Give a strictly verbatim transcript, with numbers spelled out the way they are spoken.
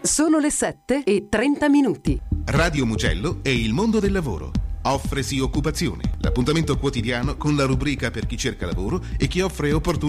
Sono le sette e trenta minuti. Radio Mugello e il mondo del lavoro. Offresi occupazione, l'appuntamento quotidiano con la rubrica per chi cerca lavoro e chi offre opportunità